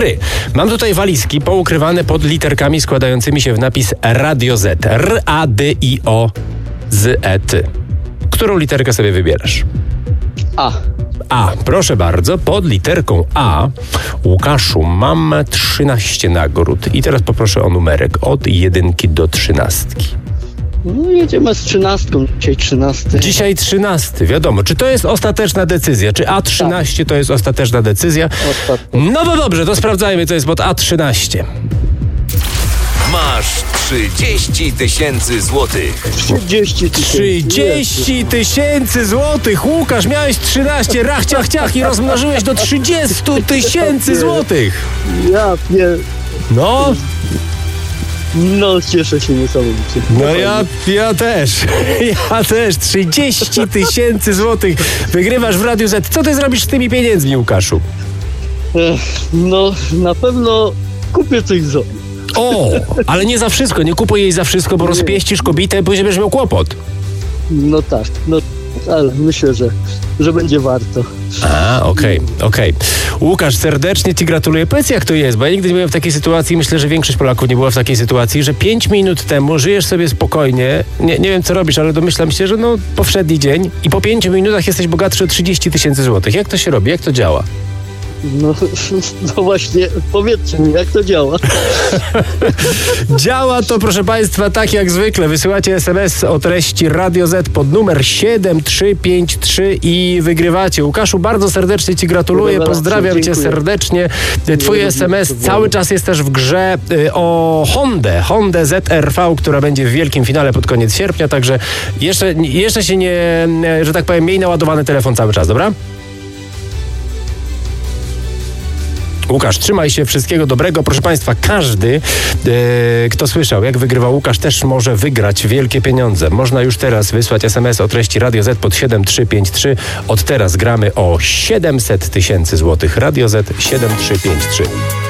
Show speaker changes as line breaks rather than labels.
Mam tutaj walizki poukrywane pod literkami składającymi się w napis Radio Z. R-A-D-I-O-Z-E-T. Którą literkę sobie wybierasz?
A.
A, proszę bardzo, pod literką A, Łukaszu, mam 13 nagród. I teraz poproszę o numerek od 1 do 13.
No jedziemy z 13, dzisiaj 13.
Dzisiaj 13, wiadomo. Czy to jest ostateczna decyzja? Czy A13 to jest ostateczna decyzja?
Ostatnia.
No bo dobrze, to sprawdzajmy, co jest pod A13.
Masz 30 000 złotych.
30
30 000 złotych! Łukasz, miałeś 13, rach, ciach, ciach i rozmnożyłeś do 30 000 złotych!
Ja
No,
No cieszę się niesamowicie.
no ja też. Ja też. 30 000 złotych wygrywasz w Radiu Z. Co ty zrobisz z tymi pieniędzmi, Łukaszu?
No na pewno kupię coś z żoną.
O, ale nie za wszystko. Nie kupuj jej za wszystko, bo rozpieścisz kobietę, później będziesz miał kłopot.
No tak, no ale myślę, że będzie warto.
A, okej. Łukasz, serdecznie ci gratuluję. Powiedz, jak to jest, bo ja nigdy nie byłem w takiej sytuacji, myślę, że większość Polaków nie była w takiej sytuacji, że 5 minut temu żyjesz sobie spokojnie, nie wiem co robisz, ale domyślam się, że no powszedni dzień i po 5 minutach jesteś bogatszy o 30 000 złotych. Jak to się robi? Jak to działa?
No właśnie, powiedzcie mi, jak to działa.
Działa to, proszę Państwa, tak jak zwykle. Wysyłacie SMS o treści Radio Z pod numer 7353 i wygrywacie. Łukaszu, bardzo serdecznie ci gratuluję. Pozdrawiam cię serdecznie. Twój SMS cały czas jest też w grze o Hondę ZR-V, która będzie w wielkim finale pod koniec sierpnia, także jeszcze się nie, że tak powiem, miej naładowany telefon cały czas, dobra? Łukasz, trzymaj się, wszystkiego dobrego. Proszę Państwa, każdy, kto słyszał, jak wygrywał Łukasz, też może wygrać wielkie pieniądze. Można już teraz wysłać SMS o treści Radio Z pod 7353. Od teraz gramy o 700 000 złotych. Radio Z 7353.